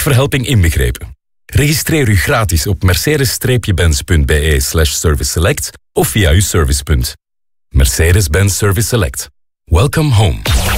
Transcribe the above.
Brandverhelping inbegrepen. Registreer u gratis op mercedes-benz.be/serviceselect of via uw servicepunt. Mercedes-Benz Service Select. Welcome home.